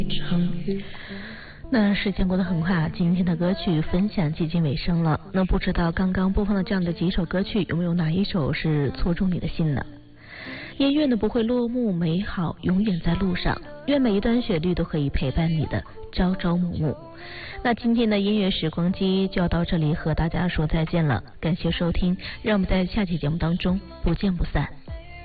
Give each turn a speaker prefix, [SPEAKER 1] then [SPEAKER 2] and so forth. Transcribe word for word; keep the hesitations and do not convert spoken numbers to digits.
[SPEAKER 1] 那时间过得很快啊，今天的歌曲分享接近尾声了。那不知道刚刚播放的这样的几首歌曲，有没有哪一首是戳中你的心呢？音乐呢不会落幕，美好永远在路上。愿每一段旋律都可以陪伴你的朝朝暮暮。那今天的音乐时光机就要到这里和大家说再见了，感谢收听，让我们在下期节目当中不见不散。